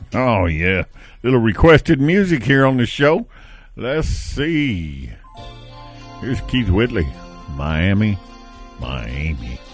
Oh, yeah. Little requested music here on the show. Let's see. Here's Keith Whitley, Miami, Miami.